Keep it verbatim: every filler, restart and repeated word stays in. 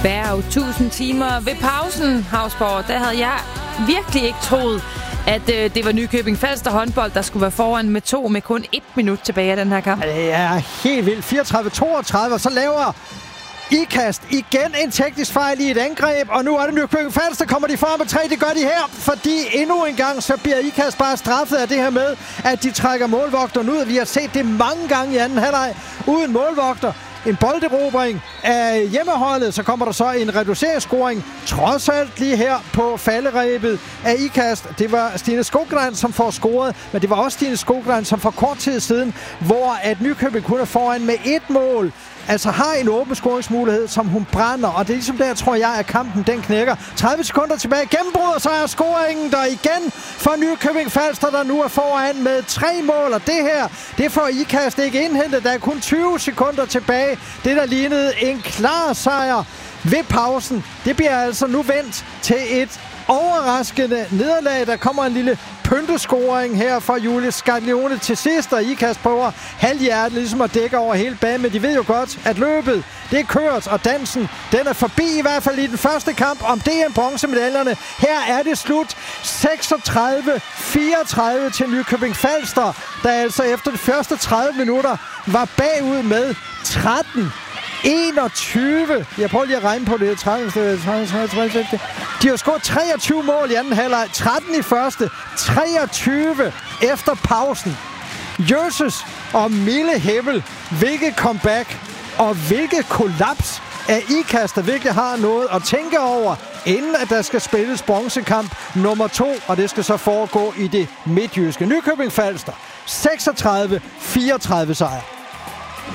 Bære tusind timer ved pausen, Hausborg. Der havde jeg virkelig ikke troet, at øh, det var Nykøbing Falster håndbold, der skulle være foran med to med kun et minut tilbage af den her kamp. Det er helt vildt. fireogtredive toogtredive, og så laver Ikast igen en teknisk fejl i et angreb, og nu er det Nykøbing Falster, kommer de foran med tre. Det gør de her, fordi endnu en gang så bliver Ikast bare straffet af det her med, at de trækker målvogteren ud. Vi har set det mange gange i anden halvleg uden målvogter. En bolderobring af hjemmeholdet, så kommer der så en reduceringsscoring, trods alt lige her på falderebet af Ikast. Det var Stine Skogran, som får scoret, men det var også Stine Skogran, som for kort tid siden, hvor at Nykøbing kun er foran med et mål, altså har en åben scoringsmulighed, som hun brænder, og det er ligesom der, tror jeg, at kampen den knækker. tredive sekunder tilbage, gennembrud, og så er scoringen der igen for Nykøbing Falster, der nu er foran med tre mål, og det her, det får Ikast ikke indhentet. Der er kun tyve sekunder tilbage. Det, der lignede en klar sejr ved pausen, det bliver altså nu vendt til et overraskende nederlag. Der kommer en lille pyntescoring her fra Julie Scaglione til sidst, og Ikast prøver halvhjertet ligesom at dække over hele banen, men de ved jo godt, at løbet, det er kørt, og dansen, den er forbi i hvert fald i den første kamp om D M-bronzemedaljerne. Her er det slut. seksogtredive fireogtredive til Nykøbing Falster, der altså efter de første tredive minutter var bagud med tretten enogtyve. Jeg prøver lige at regne på det. tredive, tredive, tredive, tredive. De har scoret treogtyve mål i anden halvleg. tretten i første. treogtyve efter pausen. Jøsses og Mille Hebbel. Hvilket comeback og hvilket kollaps af Ikast, der virkelig har noget at tænke over, inden at der skal spilles bronzekamp nummer to, og det skal så foregå i det midtjyske. Nykøbing Falster. seksogtredive fireogtredive sejr.